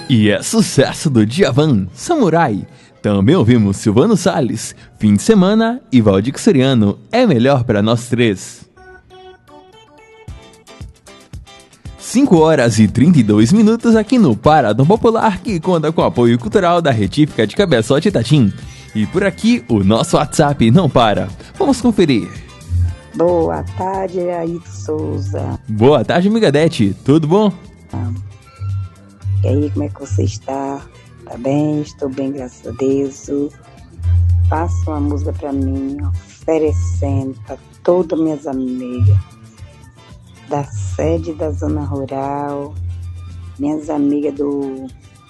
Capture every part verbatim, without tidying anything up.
E é sucesso do Djavan, Samurai. Também ouvimos Silvano Salles, Fim de Semana e Valdir Soriano, É Melhor Pra Nós Três. cinco horas e trinta e dois minutos aqui no Paradão Popular, que conta com o apoio cultural da Retífica de Cabeçote Itatim. E por aqui o nosso WhatsApp não para. Vamos conferir. Boa tarde, Ayrton Souza. Boa tarde, Migadete. Tudo bom? Ah. E aí, como é que você está? Tá bem? Estou bem, graças a Deus. Faça uma música pra mim, oferecendo pra todas minhas amigas da sede da Zona Rural, minhas amigas do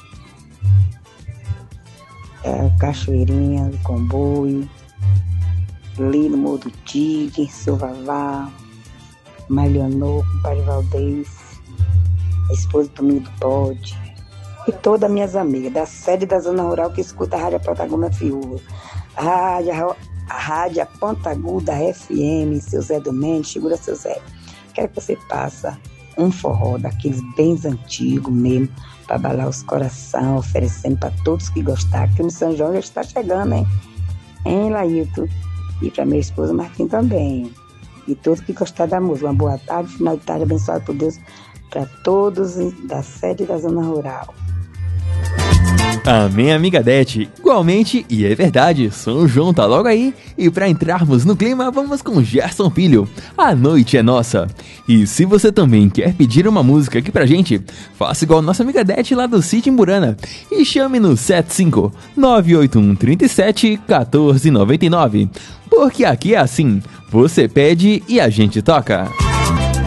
é, Cachoeirinha, do Comboio, ali no Morro do Tigre, seu Vavá, Malionô, compadre Valdez, a esposa do Domingo do Bode, e todas minhas amigas da sede da Zona Rural que escuta a Rádio Pontaguda Fiúva, a Rádio, a Rádio Pontaguda F M, seu Zé do Mendes, segura seu Zé. Quero que você passe um forró daqueles bem antigos mesmo, para abalar os corações, oferecendo para todos que gostarem, que no São João já está chegando, hein? Hein, Lailton? E para minha esposa Martim também. E todos que gostaram da música. Uma boa tarde, final de tarde abençoado por Deus, para todos da sede da Zona Rural. Amém, Amigadete. Igualmente, e é verdade, São João tá logo aí. E pra entrarmos no clima, vamos com Gerson Filho, A Noite é Nossa. E se você também quer pedir uma música aqui pra gente, faça igual nossa Amigadete lá do Sítio Imburana e chame no sete cinco nove oito um três sete um quatro nove nove. Porque aqui é assim, você pede e a gente toca.